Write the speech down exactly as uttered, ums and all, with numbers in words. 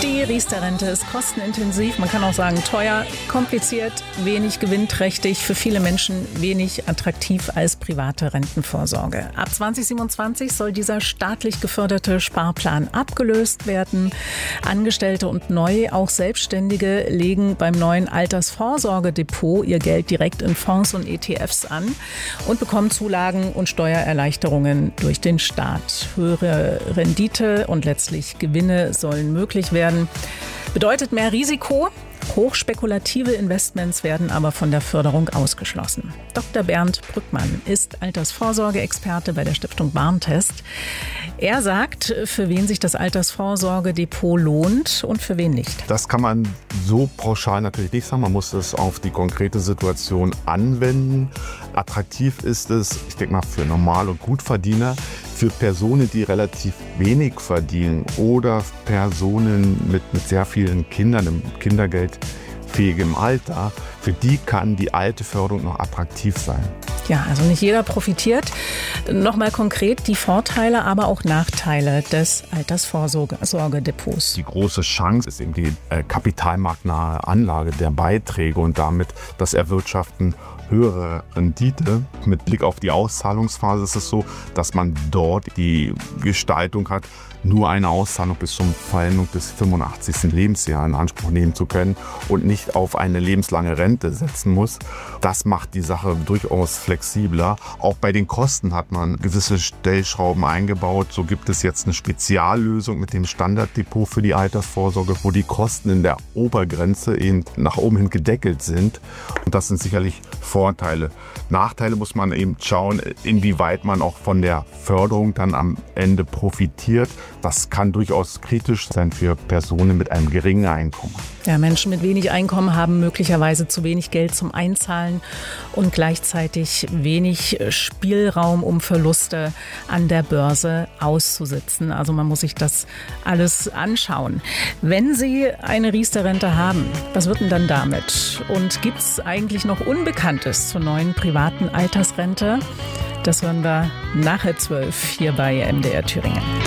Die Riester-Rente ist kostenintensiv, man kann auch sagen teuer, kompliziert, wenig gewinnträchtig, für viele Menschen wenig attraktiv als private Rentenvorsorge. Ab zwanzig siebenundzwanzig soll dieser staatlich geförderte Sparplan abgelöst werden. Angestellte und neu auch Selbstständige legen beim neuen Altersvorsorgedepot ihr Geld direkt in Fonds und E T Fs an und bekommen Zulagen und Steuererleichterungen durch den Staat. Höhere Rendite und letztlich Gewinne sollen möglich werden. Bedeutet mehr Risiko. Hochspekulative Investments werden aber von der Förderung ausgeschlossen. Doktor Bernd Brückmann ist Altersvorsorgeexperte bei der Stiftung Warentest. Er sagt, für wen sich das Altersvorsorgedepot lohnt und für wen nicht. Das kann man so pauschal natürlich nicht sagen. Man muss es auf die konkrete Situation anwenden. Attraktiv ist es, ich denke mal, für Normal- und Gutverdiener, für Personen, die relativ wenig verdienen oder Personen mit, mit sehr vielen Kindern im kindergeldfähigem Alter, für die kann die alte Förderung noch attraktiv sein. Ja, also nicht jeder profitiert. Nochmal konkret die Vorteile, aber auch Nachteile des Altersvorsorgedepots. Die große Chance ist eben die äh, kapitalmarktnahe Anlage der Beiträge und damit das Erwirtschaften höhere Rendite. Mit Blick auf die Auszahlungsphase ist es so, dass man dort die Gestaltung hat, nur eine Auszahlung bis zur Vollendung des fünfundachtzigsten Lebensjahres in Anspruch nehmen zu können und nicht auf eine lebenslange Rente setzen muss. Das macht die Sache durchaus flexibler. Auch bei den Kosten hat man gewisse Stellschrauben eingebaut. So gibt es jetzt eine Speziallösung mit dem Standarddepot für die Altersvorsorge, wo die Kosten in der Obergrenze eben nach oben hin gedeckelt sind. Und das sind sicherlich Vorteile. Nachteile muss man eben schauen, inwieweit man auch von der Förderung dann am Ende profitiert. Das kann durchaus kritisch sein für Personen mit einem geringen Einkommen. Ja, Menschen mit wenig Einkommen haben möglicherweise zu wenig Geld zum Einzahlen und gleichzeitig wenig Spielraum, um Verluste an der Börse auszusitzen. Also man muss sich das alles anschauen. Wenn Sie eine Riester-Rente haben, was wird denn dann damit? Und gibt es eigentlich noch Unbekanntes zur neuen privaten Altersrente? Das hören wir nachher zwölf hier bei M D R Thüringen.